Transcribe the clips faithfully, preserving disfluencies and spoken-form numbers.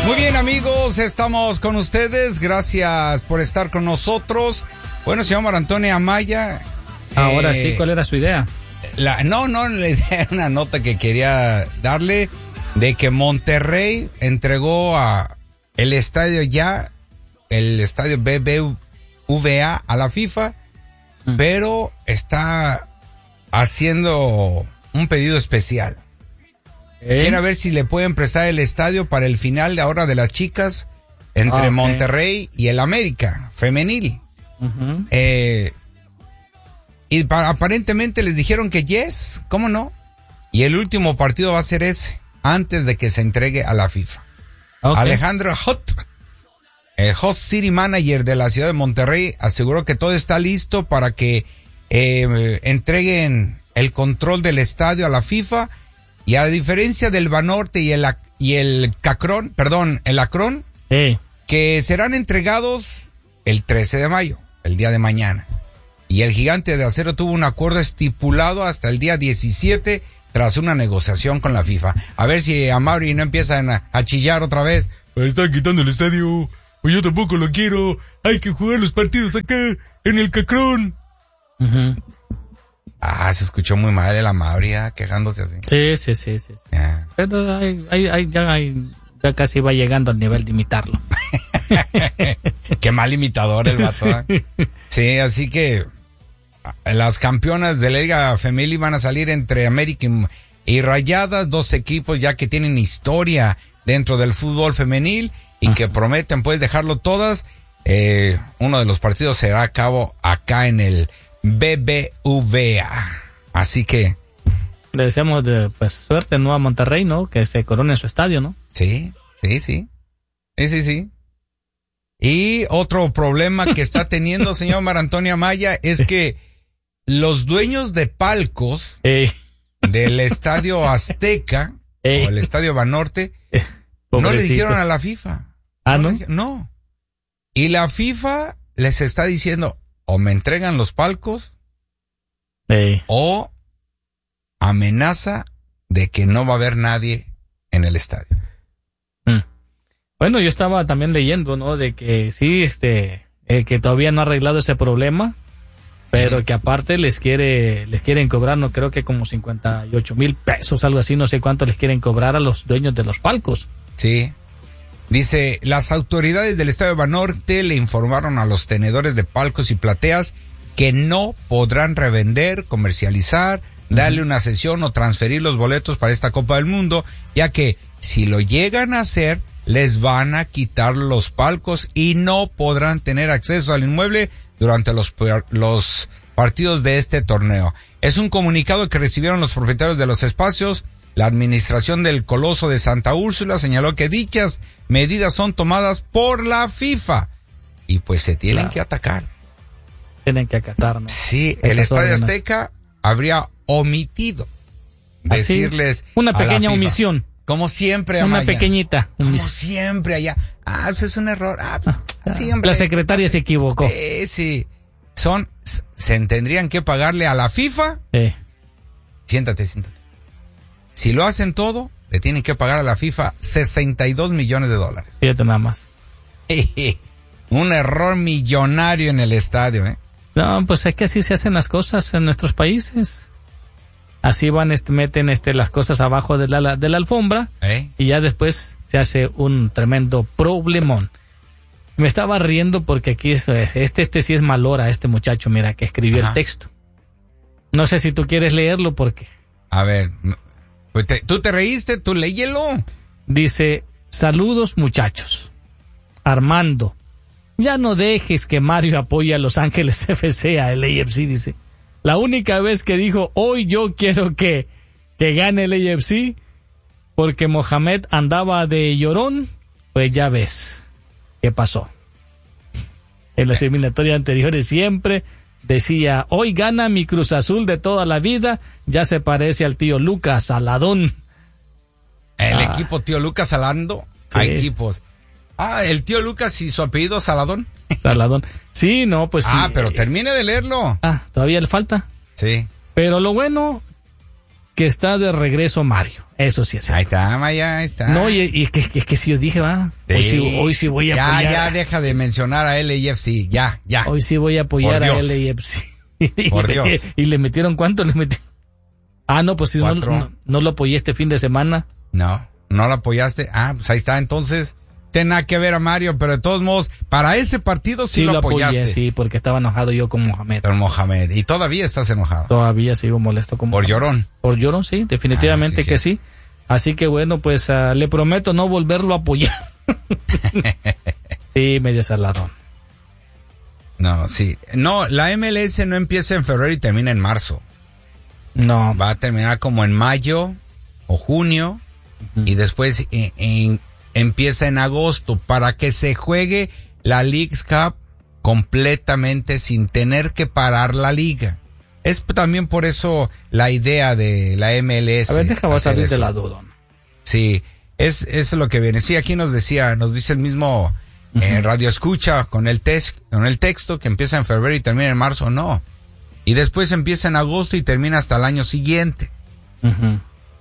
Muy bien, amigos, estamos con ustedes. Gracias por estar con nosotros. Bueno, señor Mar Antonio Amaya. Ahora eh, sí, ¿cuál era su idea? La, no, no, la idea era una nota que quería darle de que Monterrey entregó a el estadio ya, el estadio B B V A a la FIFA, mm. pero está haciendo un pedido especial. ¿Eh? Quiere ver si le pueden prestar el estadio para el final de ahora de las chicas entre okay. Monterrey y el América femenil. Uh-huh. Eh, y pa- aparentemente les dijeron que yes, ¿cómo no? Y el último partido va a ser ese, antes de que se entregue a la FIFA. Okay. Alejandro Hot, el Host City Manager de la ciudad de Monterrey, aseguró que todo está listo para que eh, entreguen el control del estadio a la FIFA. Y a diferencia del Banorte y el, y el Cacrón, perdón, el Acrón, sí. que serán entregados el trece de mayo, el día de mañana. Y el Gigante de Acero tuvo un acuerdo estipulado hasta el día diecisiete tras una negociación con la FIFA. A ver si a Mauri no empiezan a, a chillar otra vez. Me están quitando el estadio, pues yo tampoco lo quiero. Hay que jugar los partidos acá, en el Cacrón. Uh-huh. Ah, se escuchó muy mal la Mauri, quejándose así. Sí, sí, sí, sí. sí. Yeah. Pero hay, hay, hay, ya, hay, ya casi va llegando al nivel de imitarlo. Qué mal imitador el vato. Sí. sí, así que las campeonas de la Liga Femenil van a salir entre América y Rayadas, dos equipos ya que tienen historia dentro del fútbol femenil y Ajá. que prometen pues dejarlo todas. Eh, uno de los partidos será a cabo acá en el B B V A. Así que le deseamos de, pues suerte ¿no? a Monterrey, ¿no? Que se corone en su estadio, ¿no? Sí, sí, sí. Sí, sí, sí. Y otro problema que está teniendo, señor Mar Antonio Amaya, es que los dueños de palcos Ey. del Estadio Azteca Ey. o el Estadio Banorte no le dijeron a la FIFA. ¿Ah, no? No. no. Y la FIFA les está diciendo, o me entregan los palcos, Ey. o amenaza de que no va a haber nadie en el estadio. Mm. Bueno, yo estaba también leyendo, ¿no? De que sí, este, eh, que todavía no ha arreglado ese problema, pero mm. que aparte les quiere, les quieren cobrar, no creo que como cincuenta y ocho mil pesos, algo así, no sé cuánto les quieren cobrar a los dueños de los palcos. Sí. Dice, las autoridades del Estadio Banorte le informaron a los tenedores de palcos y plateas que no podrán revender, comercializar, uh-huh. darle una sesión o transferir los boletos para esta Copa del Mundo, ya que si lo llegan a hacer, les van a quitar los palcos y no podrán tener acceso al inmueble durante los, los partidos de este torneo. Es un comunicado que recibieron los propietarios de los espacios. La administración del Coloso de Santa Úrsula señaló que dichas medidas son tomadas por la FIFA y pues se tienen claro. que atacar. Tienen que acatar, ¿no? Sí, Esas el Estadio Azteca habría omitido Así, decirles una pequeña omisión. Como siempre, Una Amaya. pequeñita. Como omisión. siempre allá. Ah, eso es un error. Ah, pues ah, siempre. La secretaria se equivocó. Sí, sí. Son, se tendrían que pagarle a la FIFA. Sí. Siéntate, siéntate. Si lo hacen todo, le tienen que pagar a la FIFA sesenta y dos millones de dólares. Fíjate nada más. Un error millonario en el estadio, ¿eh? No, pues es que así se hacen las cosas en nuestros países. Así van, este, meten este, las cosas abajo de la, de la alfombra ¿Eh? y ya después se hace un tremendo problemón. Me estaba riendo porque aquí es, este, este sí es malora, este muchacho, mira, que escribió Ajá. el texto. No sé si tú quieres leerlo porque... A ver... Pues te, tú te reíste, tú léyelo. Dice, saludos muchachos. Armando, ya no dejes que Mario apoye a Los Ángeles F C, a el A F C, dice. La única vez que dijo, hoy yo quiero que, que gane el A F C, porque Mohamed andaba de llorón, pues ya ves qué pasó. En las eliminatorias anteriores siempre decía, hoy gana mi Cruz Azul de toda la vida, ya se parece al tío Lucas Saladón. El ah. equipo tío Lucas Salando, sí. Hay equipos. Ah, el tío Lucas y su apellido Saladón. Saladón. Sí, no, pues sí. Ah, pero termine de leerlo. Ah, todavía le falta. Sí. Pero lo bueno, que está de regreso Mario. Eso sí es cierto. Ahí está, Maya, ahí está. No, y, y que, que, que si yo dije, va, hoy sí, Sí. hoy sí voy a Ya, apoyar. ya, deja de mencionar a L A F C. Ya, ya. Hoy sí voy a apoyar Por a Dios. L A F C. y, Por le Dios. metí- y le metieron, ¿cuánto le metieron? Ah, no, pues si no, Cuatro. no, no lo apoyé este fin de semana. No, no lo apoyaste. Ah, pues ahí está, entonces. Tiene nada que ver a Mario, pero de todos modos, para ese partido sí, Sí, lo, lo apoyaste. apoyé, sí, porque estaba enojado yo con Mohamed. Pero Mohamed, y todavía estás enojado. Todavía sigo molesto con Por Mohamed. llorón. Por llorón, sí, definitivamente Ah, sí, que sí. sí. Así que bueno, pues uh, le prometo no volverlo a apoyar. Sí, medio saladón. No, sí. No, la M L S no empieza en febrero y termina en marzo. No. Va a terminar como en mayo o junio uh-huh. y después en, en, empieza en agosto para que se juegue la Leagues Cup completamente sin tener que parar la liga. Es también por eso la idea de la M L S. A ver, deja vas a salir de la duda. Sí, es, es lo que viene. Sí, aquí nos decía, nos dice el mismo uh-huh. eh, radio escucha con el, tes, con el texto que empieza en febrero y termina en marzo, no. Y después empieza en agosto y termina hasta el año siguiente. Uh-huh.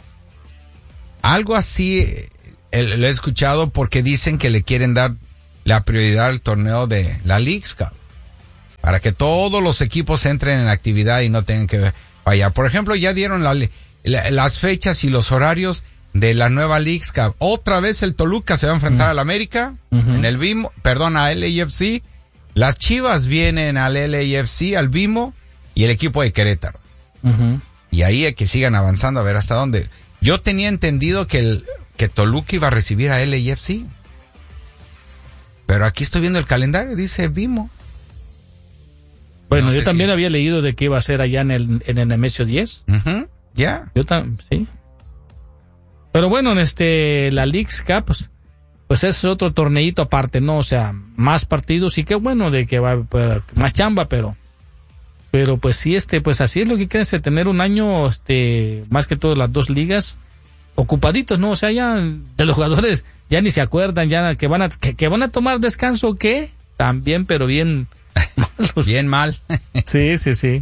Algo así eh, lo he escuchado porque dicen que le quieren dar la prioridad al torneo de la Leagues Cup. Para que todos los equipos entren en actividad y no tengan que fallar. Por ejemplo, ya dieron la, la, las fechas y los horarios de la nueva Leagues Cup. Otra vez el Toluca se va a enfrentar uh-huh. al América, uh-huh. en el Vimo, perdón, a L A F C. Las Chivas vienen al L A F C, al Vimo, y el equipo de Querétaro. Uh-huh. Y ahí es que sigan avanzando a ver hasta dónde. Yo tenía entendido que el que Toluca iba a recibir a L A F C. Pero aquí estoy viendo el calendario, dice Vimo. Bueno, no yo también si... había leído de que iba a ser allá en el, en el Nemesio diez. Uh-huh. Ya. Yeah. Yo también, sí. Pero bueno, en este, la Leagues Cup, pues, pues es otro torneito aparte, ¿no? O sea, más partidos y qué bueno de que va, pues, más chamba, pero, pero pues sí, este, pues así es lo que quieren, tener un año, este, más que todo las dos ligas ocupaditos, ¿no? O sea, ya de los jugadores ya ni se acuerdan, ya que van a, que, que van a tomar descanso, ¿qué? También, pero bien. Bien mal. Sí, sí, sí.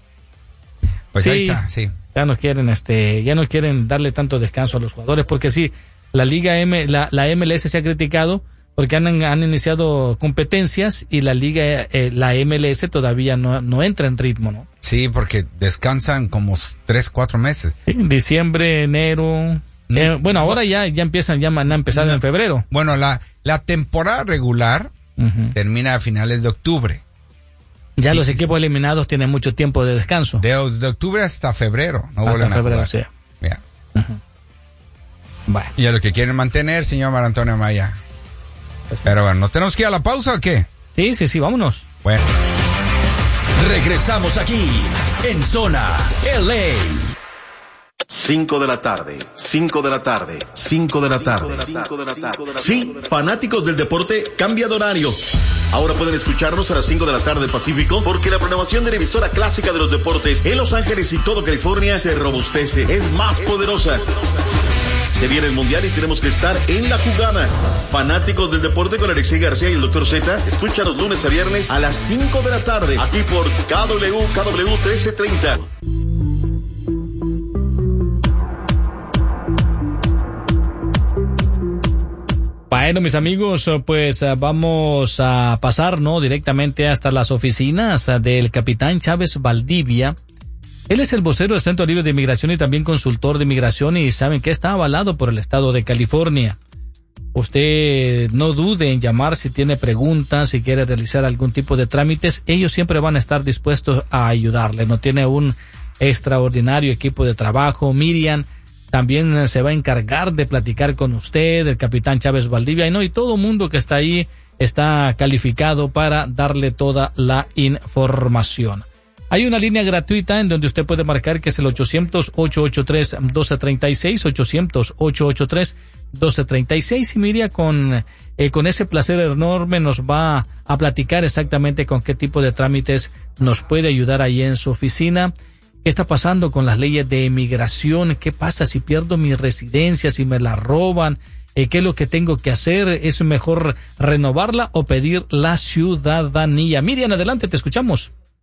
Pues sí, ahí está, sí. Ya no quieren, este, ya no quieren darle tanto descanso a los jugadores, porque sí, la Liga M, la, la M L S se ha criticado porque han, han iniciado competencias y la Liga, eh, la M L S todavía no, no entra en ritmo, ¿no? Sí, porque descansan como tres, cuatro meses. Sí, diciembre, enero. No, eh, bueno, ahora ya, ya empiezan, ya han empezado no, en febrero. Bueno, la, la temporada regular uh-huh. termina a finales de octubre. Ya sí, los sí, equipos sí. eliminados tienen mucho tiempo de descanso. De, de octubre hasta febrero, no hasta vuelven febrero, a jugar. Sí. Yeah. Uh-huh. Bueno. Y es lo que quieren mantener, señor Mar Antonio Maya. Pues sí. Pero bueno, ¿nos tenemos que ir a la pausa o qué? Sí, sí, sí, vámonos. Bueno. Regresamos aquí, en Zona L A. cinco de la tarde, cinco de la tarde, cinco de la tarde. Sí, fanáticos del deporte, cambia de horario. Ahora pueden escucharnos a las cinco de la tarde Pacífico, porque la programación de la emisora clásica de los deportes en Los Ángeles y todo California se robustece, es más poderosa. Se viene el Mundial y tenemos que estar en la jugada. Fanáticos del deporte con Alexei García y el doctor Z, escucha los lunes a viernes a las cinco de la tarde, aquí por K W K W trece treinta. Bueno, mis amigos, pues vamos a pasar, ¿no? Directamente hasta las oficinas del capitán Chávez Valdivia. Él es el vocero del Centro Libre de Inmigración y también consultor de inmigración, y saben que está avalado por el estado de California. Usted no dude en llamar si tiene preguntas, si quiere realizar algún tipo de trámites. Ellos siempre van a estar dispuestos a ayudarle. No tiene un extraordinario equipo de trabajo. Miriam también se va a encargar de platicar con usted, el capitán Chávez Valdivia, y no, y todo mundo que está ahí está calificado para darle toda la información. Hay una línea gratuita en donde usted puede marcar, que es el ochocientos, ocho ocho tres, uno dos tres seis, ochocientos, ocho ocho tres, uno dos tres seis, y Miriam con, eh, con ese placer enorme nos va a platicar exactamente con qué tipo de trámites nos puede ayudar ahí en su oficina. ¿Qué está pasando con las leyes de inmigración? ¿Qué pasa si pierdo mi residencia, si me la roban? Eh, ¿Qué es lo que tengo que hacer? ¿Es mejor renovarla o pedir la ciudadanía? Miriam, adelante, te escuchamos.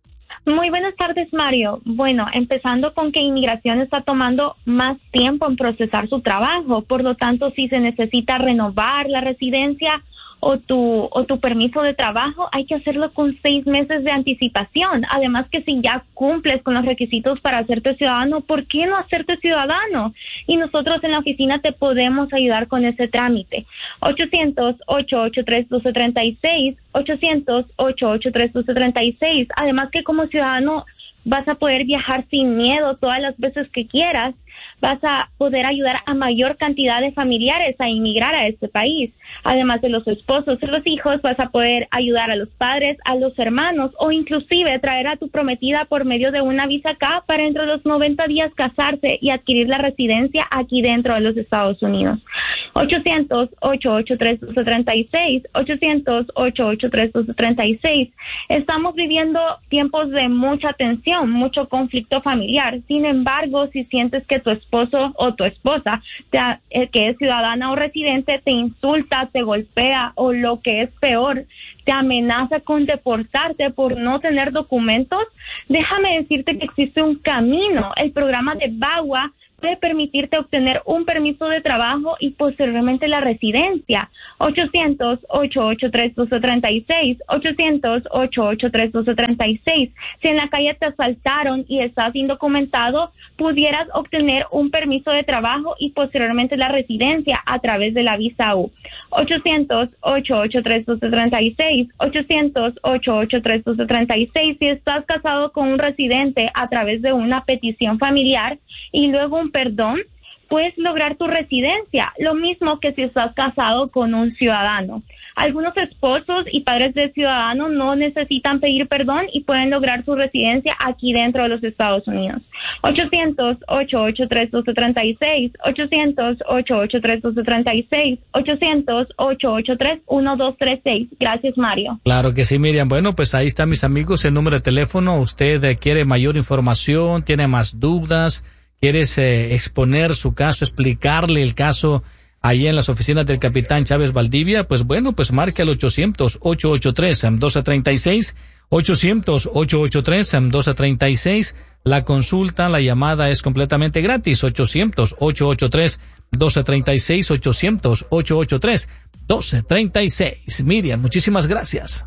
Muy buenas tardes, Mario. Bueno, empezando con que inmigración está tomando más tiempo en procesar su trabajo, por lo tanto, si se necesita renovar la residencia o tu o tu permiso de trabajo, hay que hacerlo con seis meses de anticipación. Además que si ya cumples con los requisitos para hacerte ciudadano, ¿por qué no hacerte ciudadano? Y nosotros en la oficina te podemos ayudar con ese trámite. ochocientos, ocho ocho tres, uno dos tres seis, ochocientos, ocho ocho tres, uno dos tres seis. Además que como ciudadano vas a poder viajar sin miedo todas las veces que quieras. Vas a poder ayudar a mayor cantidad de familiares a inmigrar a este país. Además de los esposos y los hijos, vas a poder ayudar a los padres, a los hermanos o inclusive traer a tu prometida por medio de una visa acá para entre los noventa días casarse y adquirir la residencia aquí dentro de los Estados Unidos. ochocientos, ocho ocho tres, uno dos tres seis, ochocientos, ocho ocho tres, uno dos tres seis. Estamos viviendo tiempos de mucha tensión, mucho conflicto familiar. Sin embargo, si sientes que tu esposo o tu esposa, te, eh, que es ciudadana o residente, te insulta, te golpea o lo que es peor, te amenaza con deportarte por no tener documentos, déjame decirte que existe un camino. El programa de B A W A puede permitirte obtener un permiso de trabajo y posteriormente la residencia. ochocientos, ocho ocho tres, uno dos tres seis, ochocientos, ocho ocho tres, uno dos tres seis. Si en la calle te asaltaron y estás indocumentado, pudieras obtener un permiso de trabajo y posteriormente la residencia a través de la visa U. ochocientos, ocho ocho tres, uno dos tres seis, ochocientos, ocho ocho tres, uno dos tres seis. Si estás casado con un residente a través de una petición familiar y luego un perdón, puedes lograr tu residencia, lo mismo que si estás casado con un ciudadano. Algunos esposos y padres de ciudadanos no necesitan pedir perdón y pueden lograr su residencia aquí dentro de los Estados Unidos. ochocientos, ocho ocho tres, uno dos tres seis, ochocientos, ocho ocho tres, uno dos tres seis, ochocientos, ocho ocho tres, uno dos tres seis. Gracias, Mario. Claro que sí, Miriam. Bueno, pues ahí están mis amigos, el número de teléfono. Usted eh, quiere mayor información, tiene más dudas, quieres eh, exponer su caso, explicarle el caso ahí en las oficinas del capitán Chávez Valdivia, pues bueno, pues marque al ochocientos, ocho ocho tres, uno dos tres seis, ochocientos, ocho ocho tres, uno dos tres seis. La consulta, la llamada es completamente gratis, ochocientos, ocho ocho tres, uno dos tres seis, ochocientos, ocho ocho tres, uno dos tres seis. Miriam, muchísimas gracias.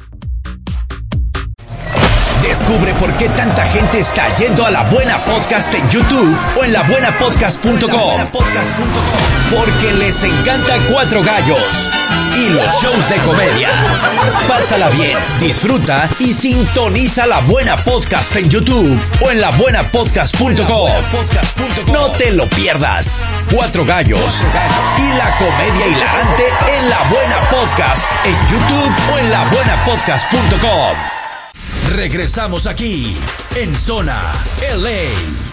Descubre por qué tanta gente está yendo a La Buena Podcast en YouTube o en la buena podcast punto com. Porque les encanta Cuatro Gallos y los shows de comedia. Pásala bien, disfruta y sintoniza La Buena Podcast en YouTube o en la buena podcast punto com. No te lo pierdas. Cuatro Gallos y la comedia hilarante en La Buena Podcast en YouTube o en la buena podcast punto com. Regresamos aquí en Zona L A.